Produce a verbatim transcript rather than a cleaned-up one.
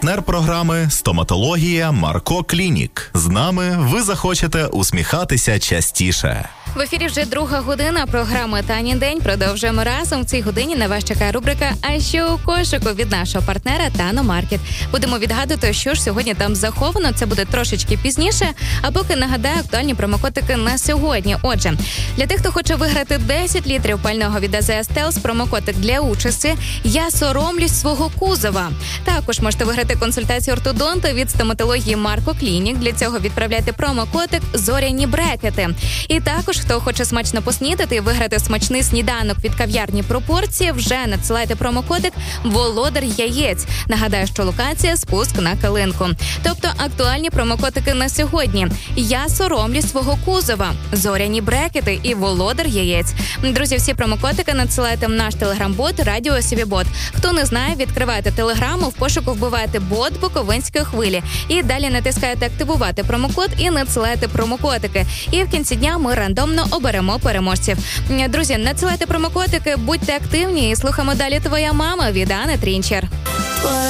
Партнер програми «Стоматологія Марко Клінік». З нами ви захочете усміхатися частіше. В ефірі вже друга година програми «Танін день». Продовжуємо разом. В цій годині на вас чекає рубрика «А що у кошику» від нашого партнера Тано Маркет. Будемо відгадувати, що ж сьогодні там заховано. Це буде трошечки пізніше. А поки нагадаю актуальні промокодики на сьогодні. Отже, для тих, хто хоче виграти десять літрів пального від АЗС Стелс, промокодик для участі «Я соромлюсь свого кузова». Також можете виграти консультацію ортодонта від стоматології Марко Клінік. Для цього відправляйте промокодик «Зоряні брекети». І також, хто хоче смачно поснідати і виграти смачний сніданок від кав'ярні «Пропорції», вже надсилайте промокодик «Володар яєць». Нагадаю, що локація – спуск на Калинку. Тобто актуальні промокодики на сьогодні. «Я соромлюсь свого кузова», «Зоряні брекети» і «Володар яєць». Друзі, всі промокодики надсилайте в наш телеграм-бот «Радіо Сівібот». Хто не знає, відкривайте телеграму, в пошуку вбиваєте бот Буковинської хвилі. І далі натискаєте «Активувати промокод» і надсилаєте промокодики. І в кінці дня ми рандомно оберемо переможців. Друзі, надсилайте промокодики, будьте активні і слухаємо далі «Твоя мама» від Ани Трінчер.